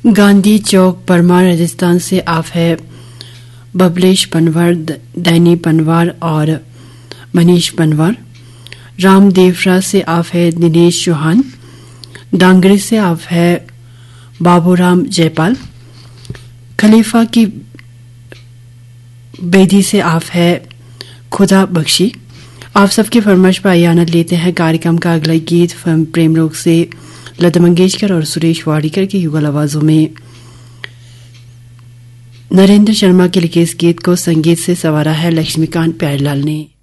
गांधी चौक परमार राजस्थान से आप है बबलेश पनवार, डैनी पनवार और मनीष पनवार। रामदेवरा से आप है दिनेश चौहान। डांगरी से आप है बाबूराम जयपाल। खलीफा की बेदी से आप है खुदा बख्शी। आप सबकी फरमाइश पर आनंद लेते हैं कार्यक्रम का अगला गीत फिल्म प्रेम रोग से लता मंगेशकर और सुरेश वाडीकर की युगल आवाजों में। नरेंद्र शर्मा के लिखे इस गीत को संगीत से संवारा है लक्ष्मीकांत प्यारेलाल ने।